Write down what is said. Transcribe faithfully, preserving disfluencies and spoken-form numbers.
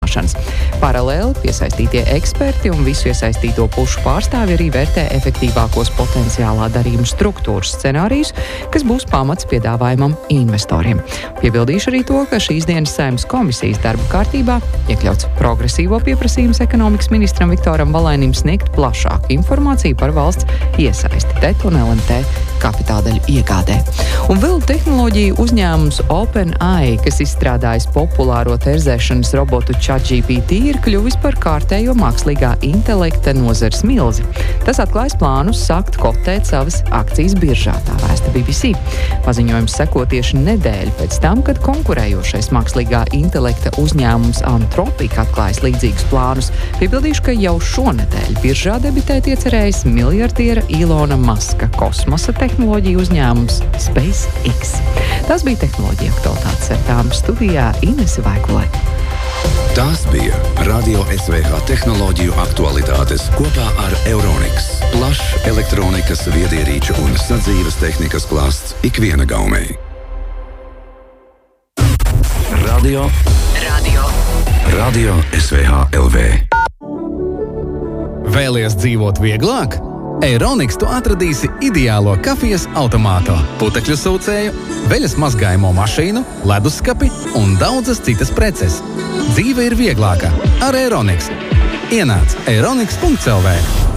risināšanas. Paralēli piesaistītie eksperti un visu iesaistīto pušu pārstāvi arī vērtē efektīvākos potenciālā darījuma struktūras scenārijus, kas būs pamats piedāvājumam investoriem. Piebildīšu arī to, ka šīs dienas Saeimas komisijas darba kārtībā iekļauts progresīvo pieprasījums ekonomikas ministram Viktoram Valainim sniegt plašāku informāciju par valsts iesaisti T E T un L M T kapitāldaļu iegādē. Un vēl tehnoloģiju uzņēmums OpenAI, kas izstrādājis populāro terzēšanas robotu ChatGPT, ir kļuvis par kārtējo mākslīgā intelekta nozares milzi. Tas atklājas plānus sākt kotēt savas akcijas biržā, tā vēsta B B C. Paziņojums seko tieši nedēļu pēc tam, kad konkurējošais mākslīgā intelekta uzņēmums Anthropic atklājas līdzīgus plānus. Piebildīšu, ka jau šonedēļ biržā debitēt iecerējis miljardiera Ilona Maska kosmosa tehnoloģiju uzņēmums SpaceX. Tas bija tehnoloģija aktualitātes ar tām studijā Inese Vaikulē. Tās bija Radio S V H tehnoloģiju aktualitātes kopā ar Euronics. Plašs elektronikas, viedierīču un sadzīves tehnikas klāsts ikviena gaumei. Radio, Radio, Radio S V H L V. Vēlies dzīvot vieglāk? Euronics tu atradīsi ideālo kafijas automātu, putekļu sūcēju, veļas mazgājumu mašīnu, leduskapi un daudzas citas preces. Dzīve ir vieglāka ar Euronics. Ienāc euronics punkts L V.